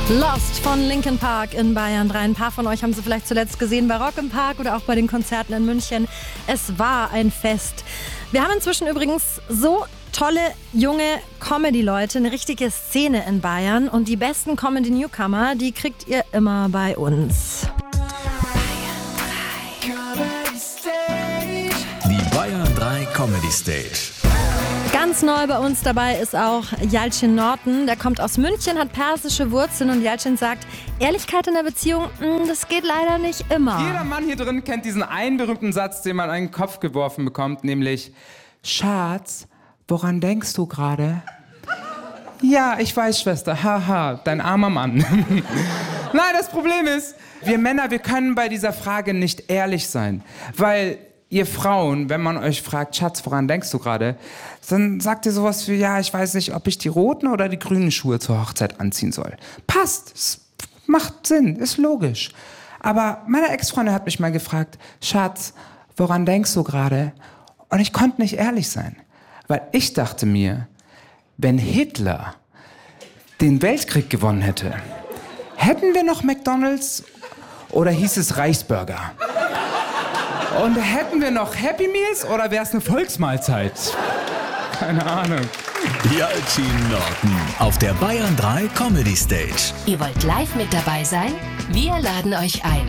Lost von Linkin Park in Bayern 3. Ein paar von euch haben sie vielleicht zuletzt gesehen bei Rock im Park oder auch bei den Konzerten in München. Es war ein Fest. Wir haben inzwischen übrigens so tolle, junge Comedy-Leute, eine richtige Szene in Bayern. Und die besten Comedy-Newcomer, die kriegt ihr immer bei uns. Die Bayern 3 Comedy Stage. Ganz neu bei uns dabei ist auch Yalcin Norton. Der kommt aus München, hat persische Wurzeln und Yalcin sagt, Ehrlichkeit in der Beziehung, das geht leider nicht immer. Jeder Mann hier drin kennt diesen einen berühmten Satz, den man an den Kopf geworfen bekommt, nämlich Schatz, woran denkst du gerade? Ja, ich weiß, Schwester, haha, dein armer Mann. Nein, das Problem ist, wir Männer, wir können bei dieser Frage nicht ehrlich sein, weil ihr Frauen, wenn man euch fragt, Schatz, woran denkst du gerade, dann sagt ihr sowas wie, ja, ich weiß nicht, ob ich die roten oder die grünen Schuhe zur Hochzeit anziehen soll. Passt, es macht Sinn, ist logisch. Aber meine Ex-Freundin hat mich mal gefragt, Schatz, woran denkst du gerade? Und ich konnte nicht ehrlich sein, weil ich dachte mir, wenn Hitler den Weltkrieg gewonnen hätte, hätten wir noch McDonald's oder hieß es Reichsburger? Und hätten wir noch Happy Meals oder wäre es eine Volksmahlzeit? Keine Ahnung. Yalcin Norton auf der Bayern 3 Comedy Stage. Ihr wollt live mit dabei sein? Wir laden euch ein.